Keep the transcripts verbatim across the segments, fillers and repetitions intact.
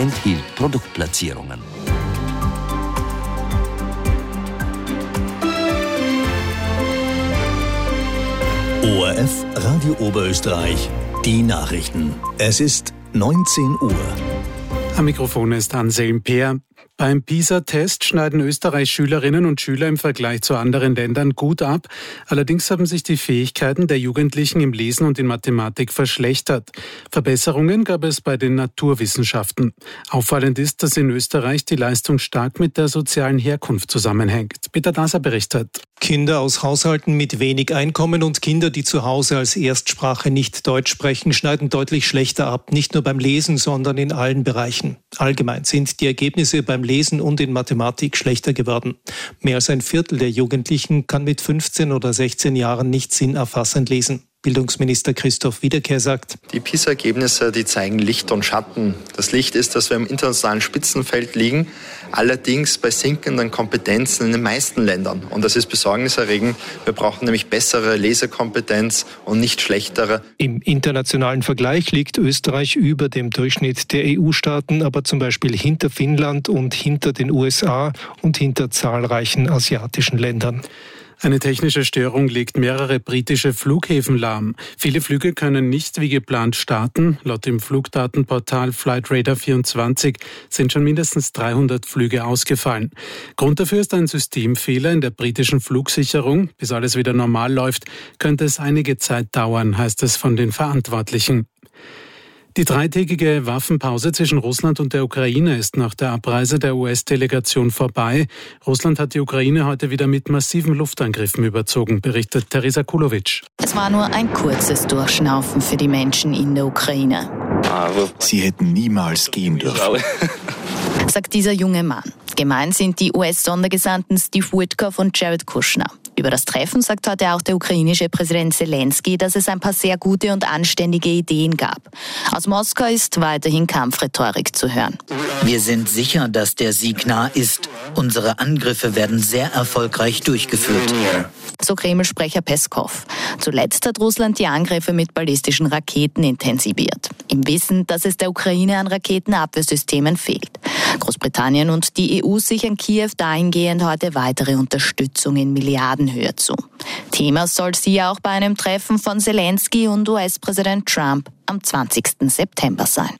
enthielt Produktplatzierungen. O R F Radio Oberösterreich, die Nachrichten. Es ist neunzehn Uhr. Am Mikrofon ist Anselm Peer. Beim PISA-Test schneiden Österreichs Schülerinnen und Schüler im Vergleich zu anderen Ländern gut ab. Allerdings haben sich die Fähigkeiten der Jugendlichen im Lesen und in Mathematik verschlechtert. Verbesserungen gab es bei den Naturwissenschaften. Auffallend ist, dass in Österreich die Leistung stark mit der sozialen Herkunft zusammenhängt. Peter Daser berichtet. Kinder aus Haushalten mit wenig Einkommen und Kinder, die zu Hause als Erstsprache nicht Deutsch sprechen, schneiden deutlich schlechter ab. Nicht nur beim Lesen, sondern in allen Bereichen. Allgemein sind die Ergebnisse beim Lesen und in Mathematik schlechter geworden. Mehr als ein Viertel der Jugendlichen kann mit fünfzehn oder sechzehn Jahren nicht sinnerfassend lesen. Bildungsminister Christoph Wiederkehr sagt: Die PISA-Ergebnisse, die zeigen Licht und Schatten. Das Licht ist, dass wir im internationalen Spitzenfeld liegen, allerdings bei sinkenden Kompetenzen in den meisten Ländern. Und das ist besorgniserregend. Wir brauchen nämlich bessere Lesekompetenz und nicht schlechtere. Im internationalen Vergleich liegt Österreich über dem Durchschnitt der E U-Staaten, aber zum Beispiel hinter Finnland und hinter den U S A und hinter zahlreichen asiatischen Ländern. Eine technische Störung legt mehrere britische Flughäfen lahm. Viele Flüge können nicht wie geplant starten. Laut dem Flugdatenportal Flightradar vierundzwanzig sind schon mindestens dreihundert Flüge ausgefallen. Grund dafür ist ein Systemfehler in der britischen Flugsicherung. Bis alles wieder normal läuft, könnte es einige Zeit dauern, heißt es von den Verantwortlichen. Die dreitägige Waffenpause zwischen Russland und der Ukraine ist nach der Abreise der U S-Delegation vorbei. Russland hat die Ukraine heute wieder mit massiven Luftangriffen überzogen, berichtet Teresa Kulovic. Es war nur ein kurzes Durchschnaufen für die Menschen in der Ukraine. Sie hätten niemals gehen dürfen, sagt dieser junge Mann. Gemeint sind die U S-Sondergesandten Steve Witkoff und Jared Kushner. Über das Treffen sagt heute auch der ukrainische Präsident Zelensky, dass es ein paar sehr gute und anständige Ideen gab. Aus Moskau ist weiterhin Kampfrhetorik zu hören. Wir sind sicher, dass der Sieg nah ist. Unsere Angriffe werden sehr erfolgreich durchgeführt. So Kreml-Sprecher Peskov. Zuletzt hat Russland die Angriffe mit ballistischen Raketen intensiviert. Im Wissen, dass es der Ukraine an Raketenabwehrsystemen fehlt. Großbritannien und die E U sichern Kiew dahingehend heute weitere Unterstützung in Milliardenhöhe zu. Thema soll sie auch bei einem Treffen von Zelensky und U S-Präsident Trump am zwanzigsten September sein.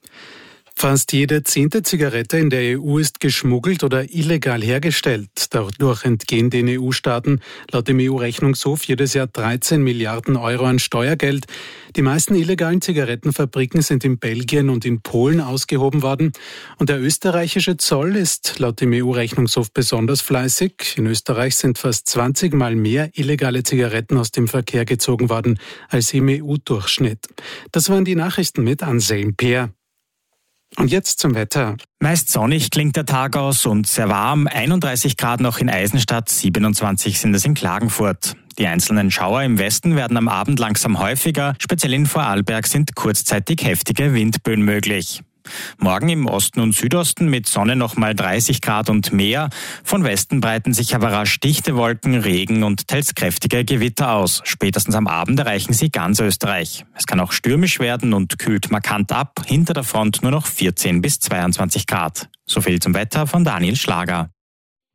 Fast jede zehnte Zigarette in der E U ist geschmuggelt oder illegal hergestellt. Dadurch entgehen den E U-Staaten laut dem E U-Rechnungshof jedes Jahr dreizehn Milliarden Euro an Steuergeld. Die meisten illegalen Zigarettenfabriken sind in Belgien und in Polen ausgehoben worden. Und der österreichische Zoll ist laut dem E U-Rechnungshof besonders fleißig. In Österreich sind fast zwanzig Mal mehr illegale Zigaretten aus dem Verkehr gezogen worden als im E U-Durchschnitt. Das waren die Nachrichten mit Anselm Peer. Und jetzt zum Wetter. Meist sonnig klingt der Tag aus und sehr warm. einunddreißig Grad noch in Eisenstadt, siebenundzwanzig sind es in Klagenfurt. Die einzelnen Schauer im Westen werden am Abend langsam häufiger. Speziell in Vorarlberg sind kurzzeitig heftige Windböen möglich. Morgen im Osten und Südosten mit Sonne nochmal dreißig Grad und mehr. Von Westen breiten sich aber rasch dichte Wolken, Regen und teils kräftige Gewitter aus. Spätestens am Abend erreichen sie ganz Österreich. Es kann auch stürmisch werden und kühlt markant ab. Hinter der Front nur noch vierzehn bis zweiundzwanzig Grad. So viel zum Wetter von Daniel Schlager.